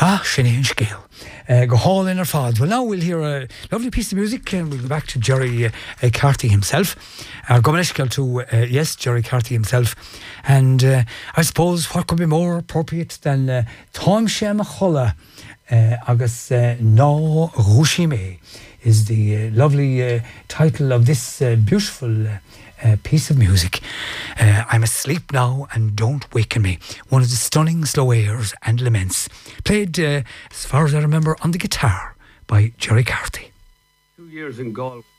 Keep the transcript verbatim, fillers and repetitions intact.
Ah, Sinead Scale. Uh, go hall in our fads. Well, now we'll hear a lovely piece of music and we'll go back to Jerry uh, uh, Carty himself. Uh, Gomanishkal to, uh, yes, Jerry Carty himself. And uh, I suppose what could be more appropriate than uh, Tom Shem Chola uh, Agus uh, No Rushime is the uh, lovely uh, title of this uh, beautiful uh, Uh, piece of music. Uh, I'm asleep now and don't waken me. One of the stunning slow airs and laments, played, uh, as far as I remember, on the guitar by Jerry Carty. Two years in Galway.